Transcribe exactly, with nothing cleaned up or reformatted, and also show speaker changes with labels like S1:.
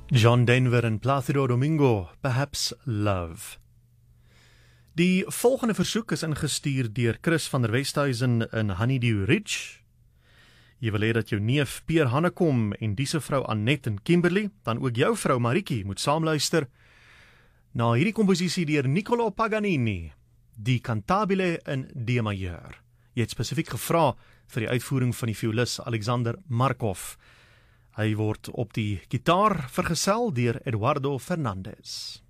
S1: John Denver en Plácido Domingo, Perhaps Love. Die volgende versoek is ingestuur deur Chris van der Westhuizen in Honeydew Ridge. Jy wil hê dat jou neef Peer Hannekom en die se vrou Annette en Kimberly, dan ook jou vrou Marieke, moet saamluister na hierdie komposisie deur Niccolo Paganini, die Cantabile in D majeur. Jy het spesifiek gevra vir die uitvoering van die violis Alexander Markov. Hy word op die gitaar vergesel deur Eduardo Fernandes.